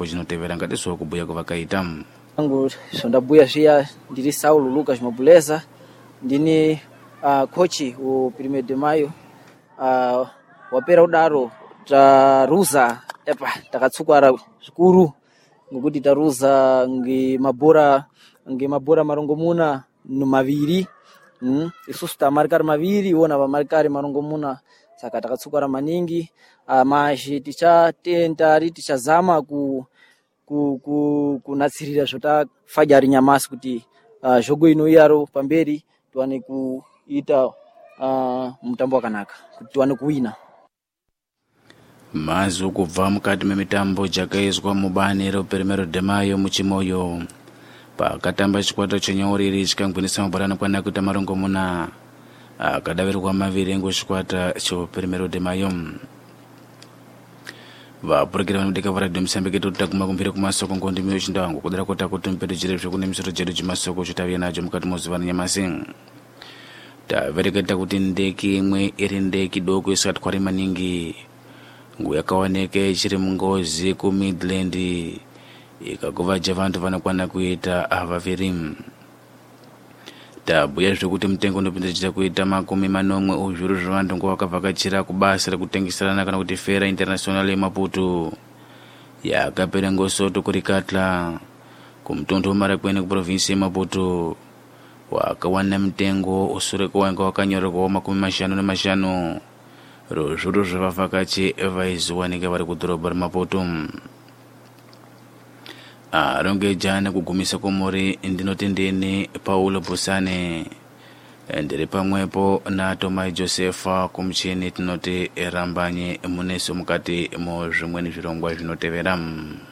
chigawo chinotevera ngatinso kubuya kwavakaita. Angu sondabuya zviya ndiri Saulo Lucas Mabuleza ndini kochi u 1 de maio wapera udaro taruza takatsukwara zvikuru ngokuti taruza ngemabhora marongomuna maviri isusu tamarikari maviri iwona vamarikari marongomuna saka takatsukwara maningi mazhi tichatentari tichazama kunatsirira zvotafadya rinyamasi kuti zhogo ino iyaro pamberi tiwane kuita mutambo wakanaka kuti tiwane kuwina. Mazi kubva mukati memitambo jakaizwa mubani ro 1 de maio muchimoyo pakatamba chikwata chenyauriri chikangwinisa mabhora anokwana kuita marongomuna akadavirwa maviri ngochikwata cho 1 de maio. Vapurukira vanodeka varadhi Msambiki totaguma kumbiri kumasoko ngondi miyo chindawangu kudara kota kuti mpedo jire zvekune misoro jedu chimasoko chitaviya nacho mukati mozuva nyamasi. Tavereketa kuti ndeki imwe iri ndeki doko isikatwari maningi nguva yakaoneke ichiri mungozi ku Midland ikagovaja vantu vanokwana kuita vaviri. Tabuya zvekuti mutengo unopinza chiita kuita 40 uzviru zvevantu nguva vakavhakachira kubasa rekutengeserana kana kuti Fera International yeMaputo yakapera ngosoto kuri Katla kumutondo weMarakwene kuprovinsi yeMaputo wakawana mutengo usure kuwanga wakanyorerwa 55 rozvuru zvevavhakachi vaizowanika vari kudhorobha reMaputo. Ronge jana kugumisa komori ndinoti ndini Paulo Busane ndiri pamwepo na Tomai Josefa kumuchini tinoti Rambanye Muneso mukati mo zvimweni zvirongwa zvinotevera.